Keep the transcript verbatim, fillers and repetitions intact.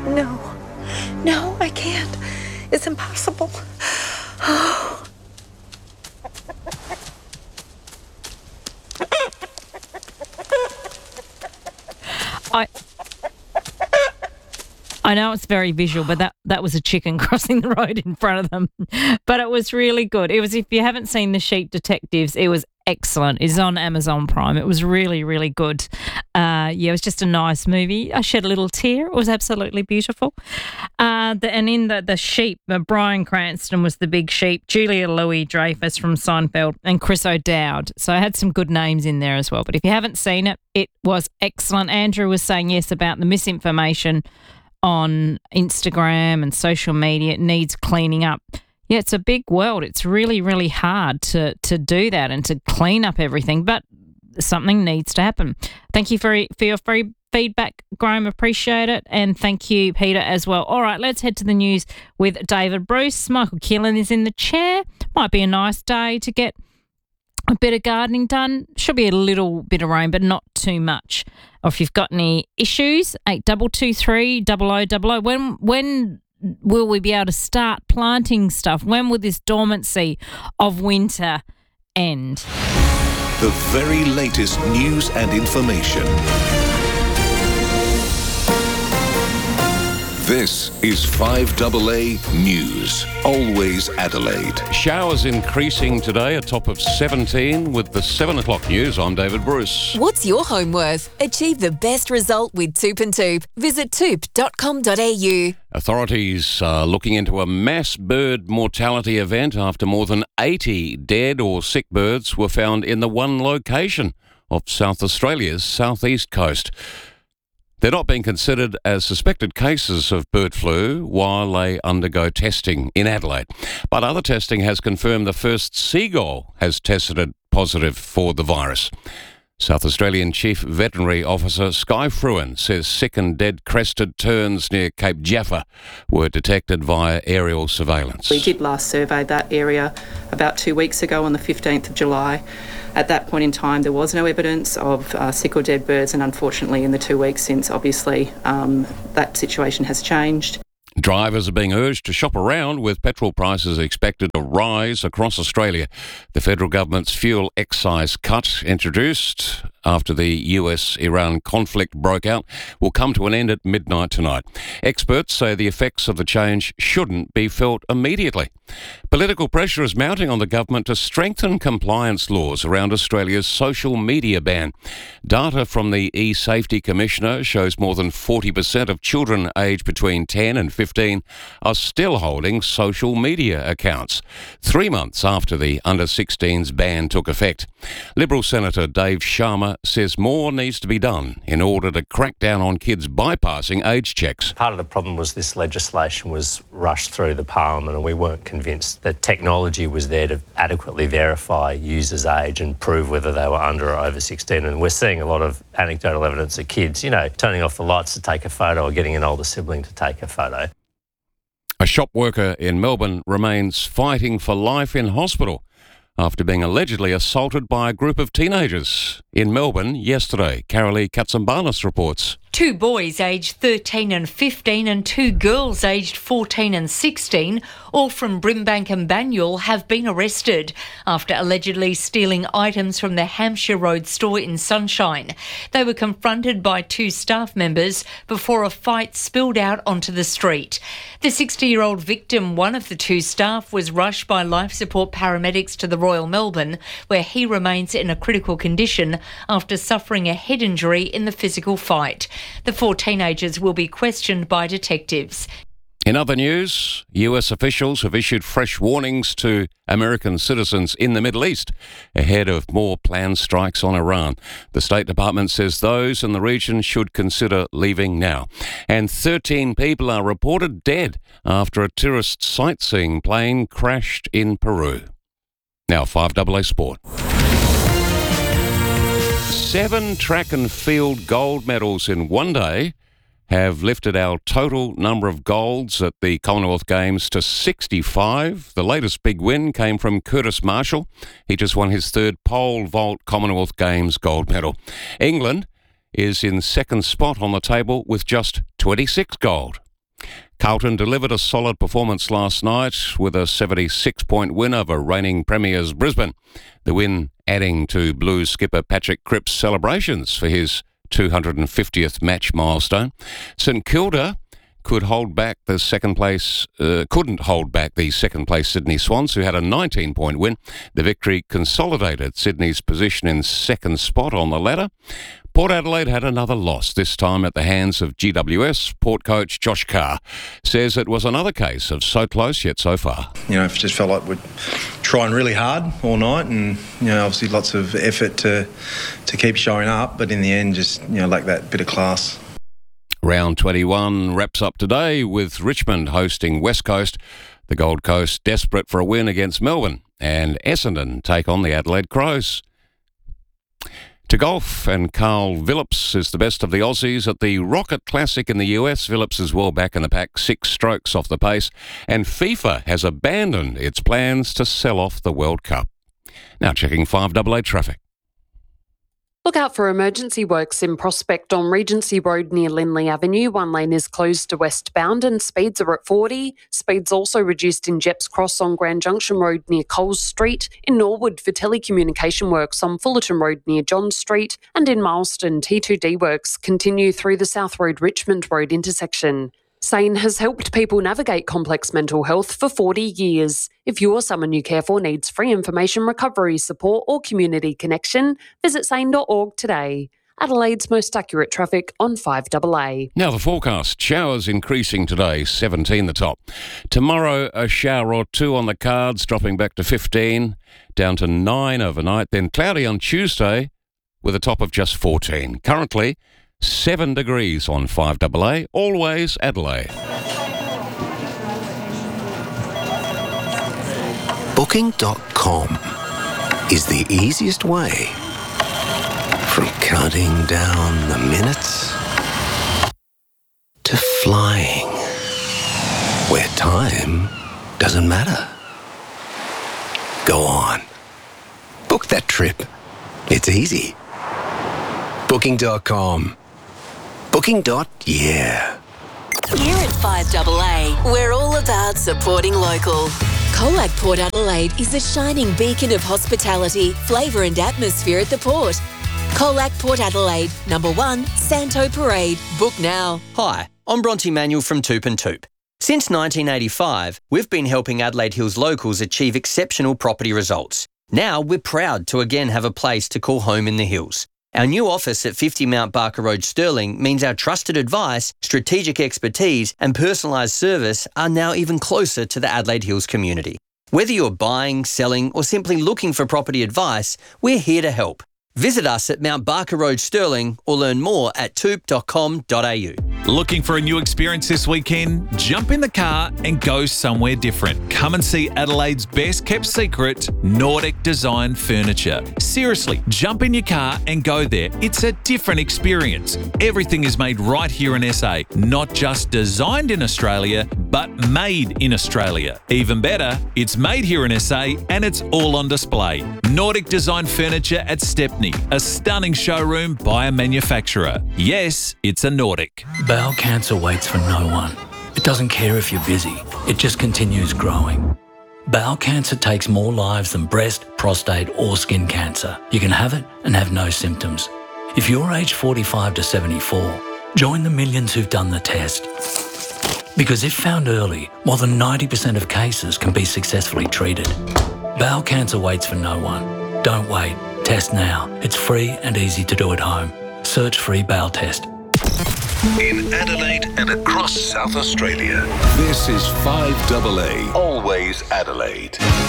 No, no, I can't. It's impossible. Oh. I I know it's very visual, but that, that was a chicken crossing the road in front of them. But it was really good. It was, if you haven't seen The Sheep Detectives, it was excellent. It's on Amazon Prime. It was really, really good. Uh, yeah, it was just a nice movie. I shed a little tear. It was absolutely beautiful. Uh, the, and in the, the sheep, uh, Bryan Cranston was the big sheep, Julia Louis-Dreyfus from Seinfeld, and Chris O'Dowd. So I had some good names in there as well. But if you haven't seen it, it was excellent. Andrew was saying yes about the misinformation on Instagram and social media. It needs cleaning up. Yeah, it's a big world. It's really, really hard to to do that and to clean up everything, but something needs to happen. Thank you for, for your free feedback, Graham. Appreciate it. And thank you, Peter, as well. All right, let's head to the news with David Bruce. Michael Keelan is in the chair. Might be a nice day to get a bit of gardening done. Should be a little bit of rain, but not too much. Or if you've got any issues, eight double two three double o double o. When when will we be able to start planting stuff? When will this dormancy of winter end? The very latest news and information. This is five A A News. Always Adelaide. Showers increasing today, a top of seventeen. With the seven o'clock news, I'm David Bruce. What's your home worth? Achieve the best result with Toop and Toop. Visit toop dot com dot a u. Authorities are looking into a mass bird mortality event after more than eighty dead or sick birds were found in the one location of South Australia's southeast coast. They're not being considered as suspected cases of bird flu while they undergo testing in Adelaide. But other testing has confirmed the first seagull has tested positive for the virus. South Australian Chief Veterinary Officer Sky Fruin says sick and dead crested terns near Cape Jaffa were detected via aerial surveillance. We did last survey that area about two weeks ago on the fifteenth of July. At that point in time, there was no evidence of uh, sick or dead birds, and unfortunately in the two weeks since, obviously, um, that situation has changed. Drivers are being urged to shop around with petrol prices expected to rise across Australia. The federal government's fuel excise cut, introduced after the U S Iran conflict broke out, will come to an end at midnight tonight. Experts say the effects of the change shouldn't be felt immediately. Political pressure is mounting on the government to strengthen compliance laws around Australia's social media ban. Data from the E-Safety Commissioner shows more than forty percent of children aged between ten and fifteen are still holding social media accounts, three months after the under sixteens ban took effect. Liberal Senator Dave Sharma says more needs to be done in order to crack down on kids bypassing age checks. Part of the problem was this legislation was rushed through the Parliament and we weren't convinced that technology was there to adequately verify users' age and prove whether they were under or over sixteen. And we're seeing a lot of anecdotal evidence of kids, you know, turning off the lights to take a photo or getting an older sibling to take a photo. A shop worker in Melbourne remains fighting for life in hospital after being allegedly assaulted by a group of teenagers in Melbourne yesterday. Carolee Katsambanis reports. Two boys aged thirteen and fifteen and two girls aged fourteen and sixteen, all from Brimbank and Banyule, have been arrested after allegedly stealing items from the Hampshire Road store in Sunshine. They were confronted by two staff members before a fight spilled out onto the street. The sixty-year-old victim, one of the two staff, was rushed by life support paramedics to the Royal Melbourne, where he remains in a critical condition after suffering a head injury in the physical fight. The four teenagers will be questioned by detectives. In other news, U S officials have issued fresh warnings to American citizens in the Middle East ahead of more planned strikes on Iran. The State Department says those in the region should consider leaving now. And thirteen people are reported dead after a tourist sightseeing plane crashed in Peru. Now, five A A Sport. Seven track and field gold medals in one day have lifted our total number of golds at the Commonwealth Games to sixty-five. The latest big win came from Curtis Marshall. He just won his third pole vault Commonwealth Games gold medal. England is in second spot on the table with just twenty-six gold. Carlton delivered a solid performance last night with a seventy-six point win over reigning premiers Brisbane. The win adding to Blues skipper Patrick Cripps' celebrations for his two hundred fiftieth match milestone. St Kilda could hold back the second place, uh, couldn't hold back the second place Sydney Swans, who had a nineteen point win. The victory consolidated Sydney's position in second spot on the ladder. Port Adelaide had another loss, this time at the hands of G W S. Port coach Josh Carr says it was another case of so close yet so far. You know, it just felt like we're trying really hard all night, and you know, obviously lots of effort to to keep showing up, but in the end, just you know, lack that bit of class. Round twenty-one wraps up today with Richmond hosting West Coast, the Gold Coast desperate for a win against Melbourne, and Essendon take on the Adelaide Crows. To golf, and Carl Phillips is the best of the Aussies at the Rocket Classic in the U S. Phillips is well back in the pack, six strokes off the pace, and FIFA has abandoned its plans to sell off the World Cup. Now checking five double A traffic. Look out for emergency works in Prospect on Regency Road near Lindley Avenue. One lane is closed to westbound and speeds are at forty. Speeds also reduced in Jeps Cross on Grand Junction Road near Coles Street, in Norwood for telecommunication works on Fullerton Road near John Street, and in Mileston T two D works continue through the South Road Richmond Road intersection. SANE has helped people navigate complex mental health for forty years. If you or someone you care for needs free information, recovery support or community connection, visit sane dot org today. Adelaide's most accurate traffic on five double A. Now the forecast. Showers increasing today, seventeen the top. Tomorrow a shower or two on the cards, dropping back to fifteen, down to nine overnight. Then cloudy on Tuesday with a top of just fourteen. Currently seven degrees on five double A, always Adelaide. Booking dot com is the easiest way from counting down the minutes to flying, where time doesn't matter. Go on. Book that trip. It's easy. Booking dot com. Booking. Yeah. Here at five double A, we're all about supporting local. Colac Port Adelaide is a shining beacon of hospitality, flavour and atmosphere at the port. Colac Port Adelaide, number one, Santo Parade. Book now. Hi, I'm Bronte Manuel from Toop and Toop. Since nineteen eighty-five, we've been helping Adelaide Hills locals achieve exceptional property results. Now we're proud to again have a place to call home in the hills. Our new office at fifty Mount Barker Road, Stirling, means our trusted advice, strategic expertise and personalised service are now even closer to the Adelaide Hills community. Whether you're buying, selling or simply looking for property advice, we're here to help. Visit us at Mount Barker Road, Stirling, or learn more at toop dot com dot a u. Looking for a new experience this weekend? Jump in the car and go somewhere different. Come and see Adelaide's best kept secret, Nordic Design Furniture. Seriously, jump in your car and go there. It's a different experience. Everything is made right here in S A, not just designed in Australia, but made in Australia. Even better, it's made here in S A and it's all on display. Nordic Design Furniture at Stepney, a stunning showroom by a manufacturer. Yes, it's a Nordic. Bowel cancer waits for no one. It doesn't care if you're busy. It just continues growing. Bowel cancer takes more lives than breast, prostate or skin cancer. You can have it and have no symptoms. If you're aged forty-five to seventy-four, join the millions who've done the test. Because if found early, more than ninety percent of cases can be successfully treated. Bowel cancer waits for no one. Don't wait. Test now. It's free and easy to do at home. Search free bowel test. In Adelaide and across South Australia, this is five double A, always Adelaide.